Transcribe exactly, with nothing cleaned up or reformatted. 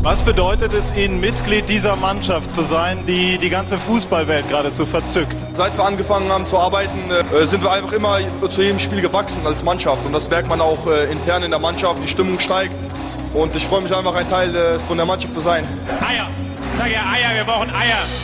Was bedeutet es Ihnen, Mitglied dieser Mannschaft zu sein, die die ganze Fußballwelt geradezu verzückt? Seit wir angefangen haben zu arbeiten, äh, sind wir einfach immer zu jedem Spiel gewachsen als Mannschaft. Und das merkt man auch äh, intern in der Mannschaft, die Stimmung steigt. Und ich freue mich einfach, ein Teil äh, von der Mannschaft zu sein. Eier, ich sage ja Eier, wir brauchen Eier.